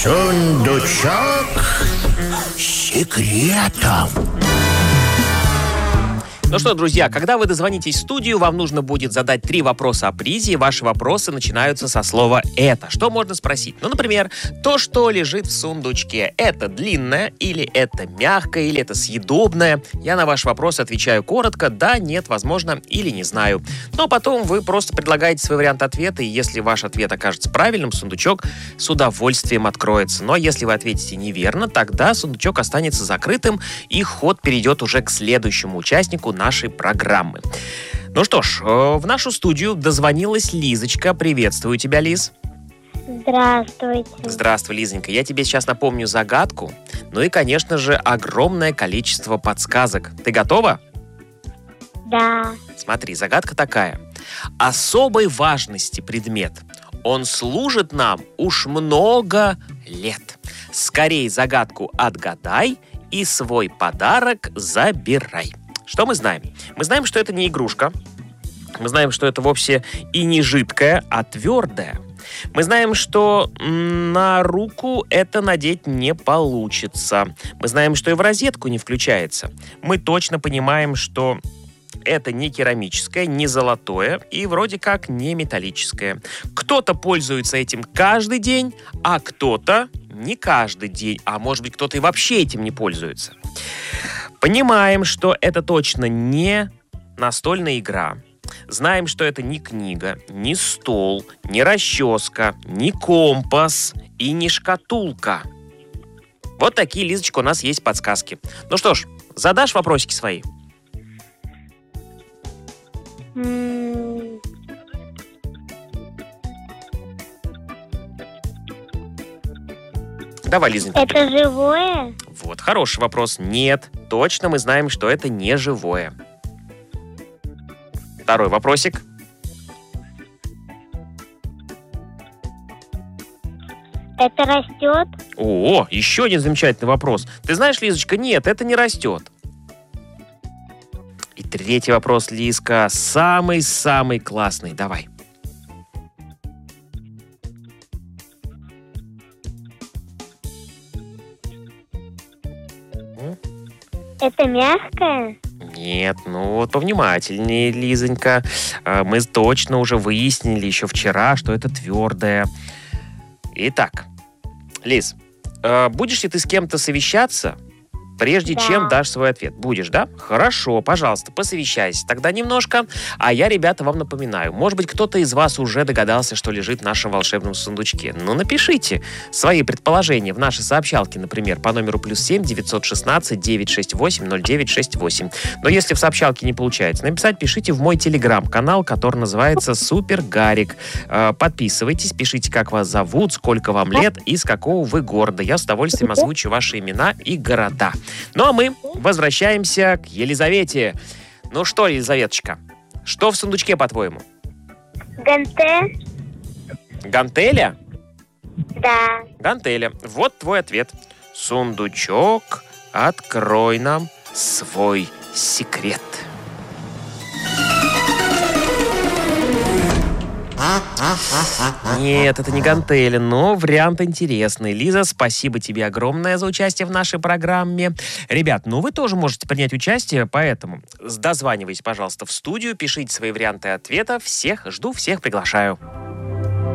Сундучок секретов. Ну что, друзья, когда вы дозвонитесь в студию, вам нужно будет задать 3 вопроса о призе, и ваши вопросы начинаются со слова «это». Что можно спросить? Ну, например, то, что лежит в сундучке, это длинное, или это мягкое, или это съедобное? Я на ваш вопрос отвечаю коротко: да, нет, возможно, или не знаю. Но потом вы просто предлагаете свой вариант ответа, и если ваш ответ окажется правильным, сундучок с удовольствием откроется. Но если вы ответите неверно, тогда сундучок останется закрытым, и ход перейдет уже к следующему участнику нашей программы. Ну что ж, в нашу студию дозвонилась Лизочка. Приветствую тебя, Лиз. Здравствуйте. Здравствуй, Лизонька. Я тебе сейчас напомню загадку. Ну и, конечно же, огромное количество подсказок. Ты готова? Да. Смотри, загадка такая. Особой важности предмет. Он служит нам уж много лет. Скорей загадку отгадай и свой подарок забирай. Что мы знаем? Мы знаем, что это не игрушка. Мы знаем, что это вовсе и не жидкое, а твердое. Мы знаем, что на руку это надеть не получится. Мы знаем, что и в розетку не включается. Мы точно понимаем, что это не керамическое, не золотое и вроде как не металлическое. Кто-то пользуется этим каждый день, а кто-то не каждый день. А может быть, кто-то и вообще этим не пользуется. Понимаем, что это точно не настольная игра. Знаем, что это не книга, не стол, не расческа, не компас и не шкатулка. Вот такие, Лизочка, у нас есть подсказки. Ну что ж, задашь вопросики свои? Давай, Лизонька. Это живое? Вот, хороший вопрос. Нет, точно мы знаем, что это не живое. Второй вопросик. Это растет? О, еще один замечательный вопрос. Ты знаешь, Лизочка, нет, это не растет. И третий вопрос, Лизка, самый-самый классный. Давай. Это мягкое? Нет, ну вот повнимательнее, Лизонька. Мы точно уже выяснили еще вчера, что это твердое. Итак, Лиз, будешь ли ты с кем-то совещаться, прежде чем дашь свой ответ? Будешь, да? Хорошо, пожалуйста, посовещайся тогда немножко. А я, ребята, вам напоминаю, может быть, кто-то из вас уже догадался, что лежит в нашем волшебном сундучке. Ну, напишите свои предположения в наши сообщалки, например, по номеру +7 916 968 0968. Но если в сообщалке не получается написать, пишите в мой телеграм-канал, который называется Супер Гарик. Подписывайтесь, пишите, как вас зовут, сколько вам лет и с какого вы города. Я с удовольствием озвучу ваши имена и города. Ну а мы возвращаемся к Елизавете. Ну что, Елизаветочка, что в сундучке, по-твоему? Гантель? Гантеля? Да. Гантеля. Вот твой ответ. Сундучок, открой нам свой секрет. Нет, это не гантели, но вариант интересный. Лиза, спасибо тебе огромное за участие в нашей программе. Ребят, ну вы тоже можете принять участие, поэтому дозванивайтесь, пожалуйста, в студию, пишите свои варианты ответа. Всех жду, всех приглашаю.